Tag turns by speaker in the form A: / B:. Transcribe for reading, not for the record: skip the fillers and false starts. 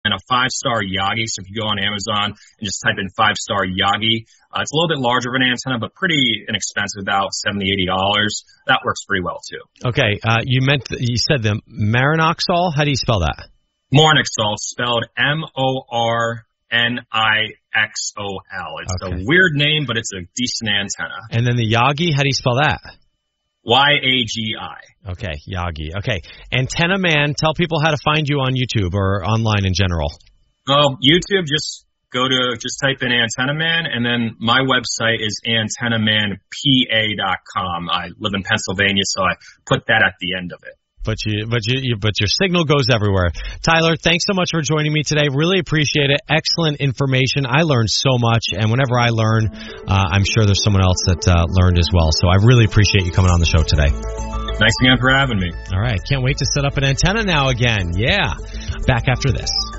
A: and a 5-star Yagi. So if you go on Amazon and just type in 5-star Yagi, it's a little bit larger of an antenna, but pretty inexpensive, about $70, $80. That works pretty well too.
B: Okay, you said the Marinoxol. How do you spell that?
A: Marinoxol, spelled Mornixol. It's a weird name, but it's a decent antenna.
B: And then the Yagi, how do you spell that?
A: Yagi.
B: Okay, Yagi. Okay, Antenna Man. Tell people how to find you on YouTube or online in general.
A: Oh, YouTube, just type in Antenna Man, and then my website is antennamanpa.com. I live in Pennsylvania, so I put that at the end of it.
B: But your signal goes everywhere. Tyler, thanks so much for joining me today. Really appreciate it. Excellent information. I learned so much, and whenever I learn, I'm sure there's someone else that learned as well. So I really appreciate you coming on the show today.
A: Thanks again for having me.
B: All right. Can't wait to set up an antenna now again. Yeah. Back after this.